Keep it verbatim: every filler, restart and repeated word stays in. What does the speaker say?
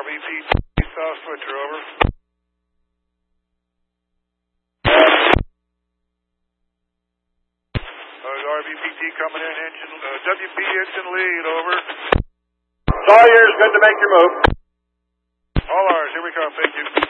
V P T, South Switcher, over. Uh, R V P T coming in, engine, uh, W P engine lead, over. Sawyer's good to make your move. All ours, here we come, thank you.